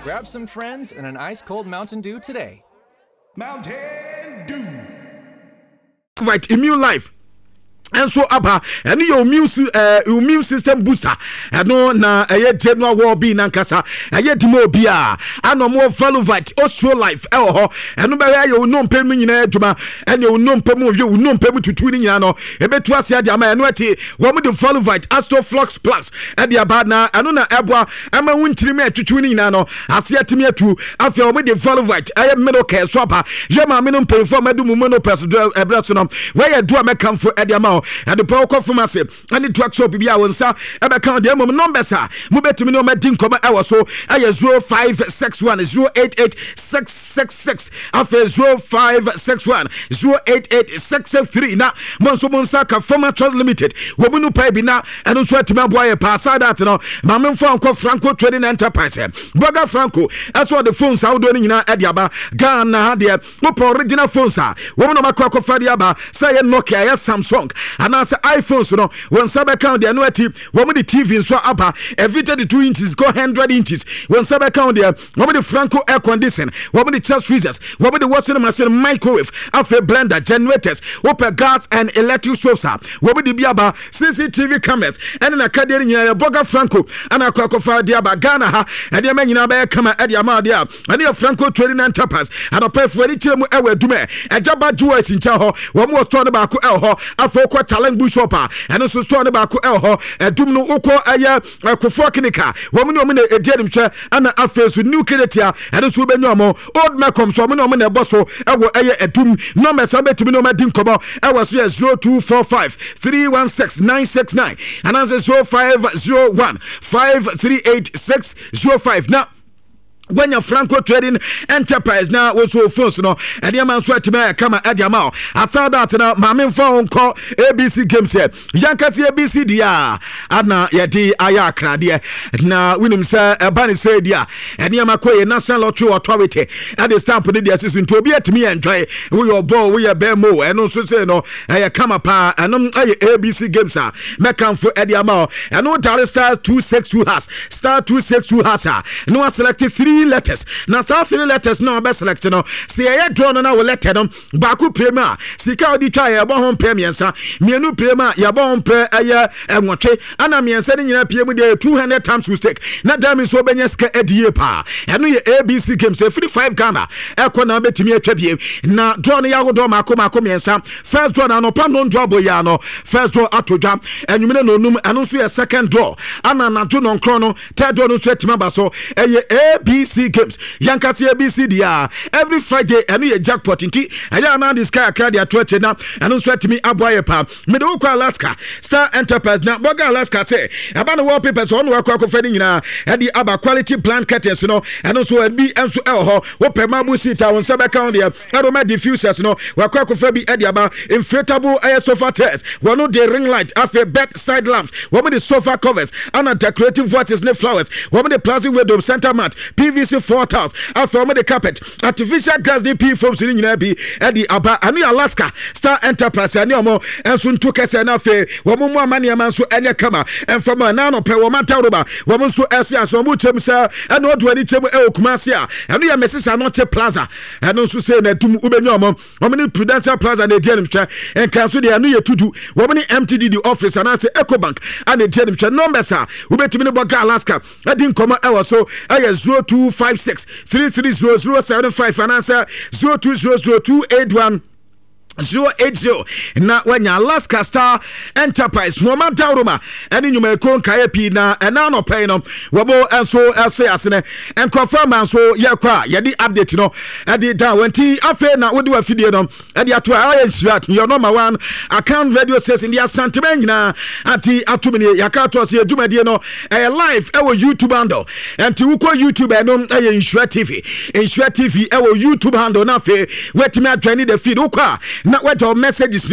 Grab some friends and an ice-cold Mountain Dew today. Mountain Dew. Right, Immune Life. And so aba and your immune system booster and no na general war be nankasa dimo bia and no more Valuvite Ostro Life and no be you no pay me nyina aduma and you no pay you no pay me to twini nyina no e betu ase ade ama no ati wo me the Valuvite Astroflux Plus e de aba na eno na eboa ama wuntiri me twini nyina no ase atimi atu afia wo me the Valuvite middle care swapa ye ma me no pay for me do mu no person ebreso no we ye do amekam for e de ama and the power confirmation and the track shop bia wonsa e be kan de mum numbers a mu betumi no ma din koma e wo so aye 0561 088666 afa 0561 088663 na monso monsa ka former trust limited wo mu no pay bi na eno so atimi aboye pa sa that no ma me fo anko Franco Trading Enterprise Boga Franco as what the phones how do ni nyina e de aba Ghana de wo original phones a wo mu no makwa fa de aba say Nokia ya Samsung and as iPhones no when sabe count the annuity when the TV so up every 32 inches go 100 inches when sabe count the when the Franco air condition when the chest freezers when the washing machine microwave after blender generators open gas and electric stoves when the biaba CCTV cameras and na kadere nyina Boga Franco and akwakofa dia ba Ghana ha and the man nyina ba kama e dia ma dia and the Franco Trading Enterprise and open for the chiremu ewe dume ejaba jewels in cha ho wo mo store ba ko el ho afọ challenge bushopper and so store ba ko el ho edum no ukọ aya akofo klinika wo me no me na edienim hwe ana afesu new kinetia and so be nyomo old macom so me no me na eboso ewo aya edum no me so betimi no ma din kobo ewo so 0245 316 969 and answer 0501 538605 now when your Franco Trading Enterprise now also phones no and your man sweat me come at your mouth after that now mamin phone call ABC games here yankasi ABC dia ana yedi ayakra dia na winim say bani say dia and your makoye National Lottery Authority at the stamp the dia season to be at me enjoy we your ball we your bemo and also say no come up and ABC games me come for at your mouth and no dollar star 262 has star 262 has no select 3 letters now so 3 letters now best select no see I draw na we letter them baku premier sika odi twa ya bo hon premiensa mienu premier ya bo hon pre eye enwotwe ana miensa ni nyina pie mu de 200 times mistake na dami so benya sika edie pa eno ye ABC games 55 Ghana ekọ na betimi atwa bie na draw na ya go mako miensa first draw na no plan no draw boy ya no first draw atodwa enwumene no num eno so ye second draw ana na do no nkro no third draw no so atima ba so eye ABC games yankasi ABC dia every Friday and we jackpot inti aya na this car card ya twetche na and so atimi aboye pa me do kwa Alaska Star Enterprise na Boga Alaska say aba no wallpapers on wa kwa kofani nyina e di aba quality plant curtains no and so bi enso ho wo pema bu seat won se be count dia aroma diffusers no wa kwa kofa bi e di aba inflatable air sofa chairs one the ring light after bedside lamps one the sofa covers and decorative watches and flowers one the plastic window center mat PVC 4 tiles after the carpet artificial grass DP foams in nyina bi e di aba anu Alaska Star Enterprise ani omo enso ntukese na fe wo mo amane man so enye kama enfama na no pe wo mataroba wo mo so ese aso mo chem sa eno odo ani chem e okumase a enu ya mesisa no che plaza eno so se na tum ubenya omo ni Prudential Plaza na edianim twa enkan so de enu ye tudu wo ni MTD the office and say Ecobank and edianim twa numbers a ubetumi ne Boga Alaska adin koma e wo so aye 0256 330075 and answer 0200281080 na wanya Alaska Star Enterprise Roma Dauruma eni nyuma ekon kaye pi na ena no pay no wabo enso asene en confirm enso ye kwa ye di update no e di da wanti afa na wodi wa fidie no e di ato aye strat your number 1 account radio station dia santiment nyina ati atumini yakato se adwumadie no e live e wo YouTube handle enti uko YouTube e no e Insure TV e wo YouTube handle na fe wetimi adwani the feed ukwa na what your messages